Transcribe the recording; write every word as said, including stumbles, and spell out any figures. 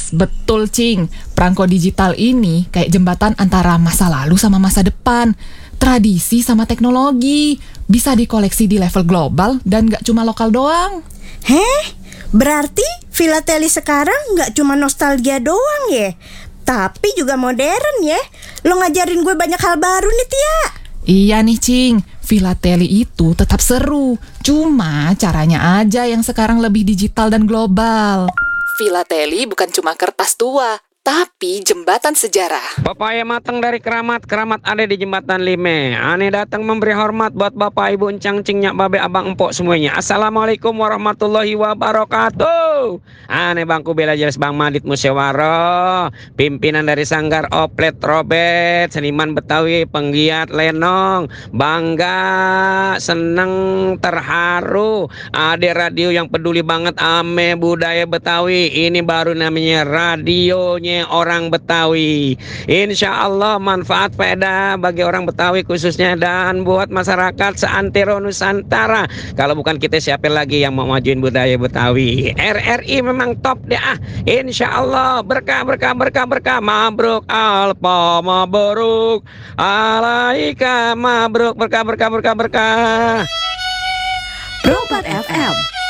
Yes, betul Cing. Perangko digital ini kayak jembatan antara masa lalu sama masa depan. Tradisi sama teknologi. Bisa dikoleksi di level global dan gak cuma lokal doang. Heh? Berarti filateli sekarang gak cuma nostalgia doang ya? Tapi juga modern ya? Lo ngajarin gue banyak hal baru nih, Tia. Iya nih Cing, filateli itu tetap seru. Cuma caranya aja yang sekarang lebih digital dan global. Filateli bukan cuma kertas tua, tapi jembatan sejarah. Papaya matang dari keramat, keramat ada di jembatan Lime. Ane datang memberi hormat buat bapak ibu encang cingnya babe abang empok semuanya. Assalamualaikum warahmatullahi wabarakatuh. Ane bangku bela jelas bang Madit Musyawaro, pimpinan dari Sanggar Oplet Robet, seniman Betawi, penggiat lenong, bangga, seneng, terharu. Ada radio yang peduli banget ame budaya Betawi. Ini baru namanya radionya orang Betawi. Insya Allah manfaat faedah bagi orang Betawi khususnya dan buat masyarakat seantero Nusantara. Kalau bukan kita siapa lagi yang mau majuin budaya Betawi? R R I memang top deh ah. Insya Allah berkah berkah berkah berkah. Mabruk alpa mabruk alaika mabruk berkah berkah berkah berkah. Pro empat F M